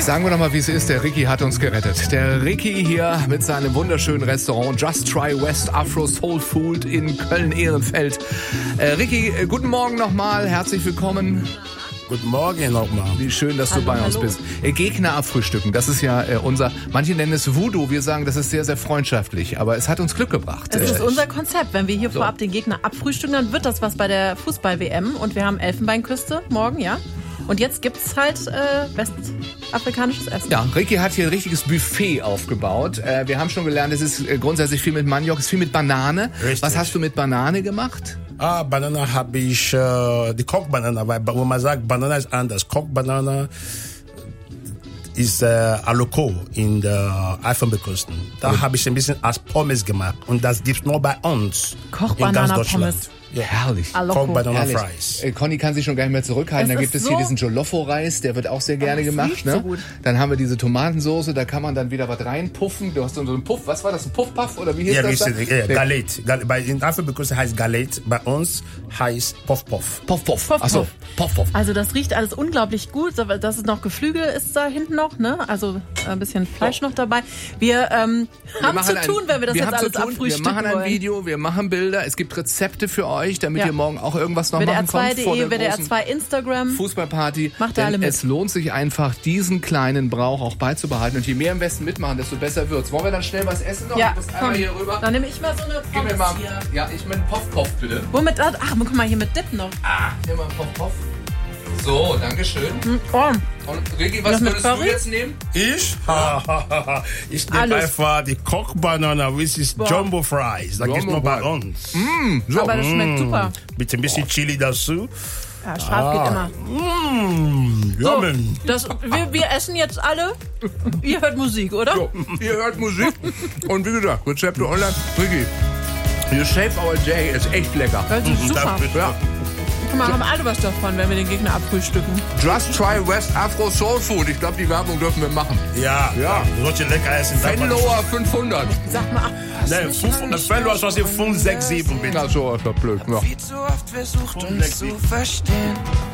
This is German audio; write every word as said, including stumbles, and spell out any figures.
Sagen wir doch mal, wie es ist. Der Ricky hat uns gerettet. Der Ricky hier mit seinem wunderschönen Restaurant Just Try West Afro Soul Food in Köln-Ehrenfeld. Äh, Ricky, äh, guten Morgen nochmal. Herzlich willkommen. Guten Morgen nochmal. Wie schön, dass hallo, du bei hallo. uns bist. Äh, Gegner abfrühstücken, das ist ja äh, unser, manche nennen es Voodoo, wir sagen, das ist sehr, sehr freundschaftlich, aber es hat uns Glück gebracht. Das ist Äh, unser Konzept. Wenn wir hier so. vorab den Gegner abfrühstücken, dann wird das was bei der Fußball-W M. Und wir haben Elfenbeinküste morgen, ja. Und jetzt gibt's halt äh, westafrikanisches Essen. Ja, Ricky hat hier ein richtiges Buffet aufgebaut. Äh, wir haben schon gelernt, es ist äh, grundsätzlich viel mit Maniok, es ist viel mit Banane. Richtig. Was hast du mit Banane gemacht? Ah, Banana habe ich, äh, die Kochbanana, weil wenn man sagt, Banana ist anders. Kochbanana ist äh, Aloko in der Elfenbeinküste. Da habe ich ein bisschen als Pommes gemacht und das gibt's nur bei uns in ganz Deutschland. Kochbanana-Pommes. Ja. Herrlich. Aloko. Kochbanana Herrlich. Fries. Äh, Conny kann sich schon gar nicht mehr zurückhalten. Es Da gibt ist es hier so- diesen Jolofo-Reis, der wird auch sehr gerne das gemacht. riecht Ne? so gut. Dann haben wir diese Tomatensoße, da kann man dann wieder was reinpuffen. Du hast so einen Puff, was war das, ein Puff-Puff oder wie hieß Ja, das? richtig, da? ja, Der- Galet. Gal- Bei in Elfenbeinküste heißt Galet, bei uns heißt Puff Puff. Puff, Puff. Puff, Ach so, Puff. Puff, Puff. Also das riecht alles unglaublich gut. Das ist noch Geflügel ist da hinten noch, ne? Also ein bisschen Fleisch noch dabei. Wir ähm, Wir haben machen zu ein- tun, wenn wir das wir jetzt haben alles zu tun. Wir abfrühstücken machen ein wollen. Video, wir machen Bilder. Es gibt Rezepte für euch, damit Ja. ihr morgen auch irgendwas noch W D R machen zwei könnt vor punkt de, der W D R großen zwei Instagram. Fußballparty. Macht ihr Denn alle mit. es lohnt sich einfach, diesen kleinen Brauch auch beizubehalten. Und je mehr im Westen mitmachen, desto besser wird's. Wollen wir dann schnell was essen noch? Ja, Du musst komm. einmal hier rüber. Dann nehme ich mal so eine Gib mir Pommes mal. hier. Ja, ich mit Puff Puff bitte. Womit? Ach, guck mal hier mit Dip noch. Ah, hier mal Puff Puff. So, dankeschön. Oh. Und Ricky, was Das mit würdest du Curry? jetzt nehmen? Ich? ich nehme Alles. einfach die Kochbanana, which is Boah. Jumbo Fries. Da gibt's Jumbo nur bei Fries. uns. So. Aber das schmeckt super. Mit ein bisschen Chili dazu. Ja, scharf geht immer. Mmh, So, yummy. das, wir, wir essen jetzt alle. Ihr hört Musik, oder? So, ihr hört Musik. Und wie gesagt, Rezepte online. Ricky, you shape our day ist echt lecker. Das ist super. Danke. Ja. Guck mal, haben alle was davon, wenn wir den Gegner abfrühstücken. Just try West Afro Soul Food. Ich glaube, die Werbung dürfen wir machen. Ja, Ja. ja. Solche lecker essen. darf man nicht- Fenloer fünfhundert. Sag mal, hast du Nein, nicht fünf, mal- das Fenloer ist was hier fünf, sechs, sieben, bitte. Na, so ist doch blöd. Ja. Viel zu oft versucht uns zu verstehen.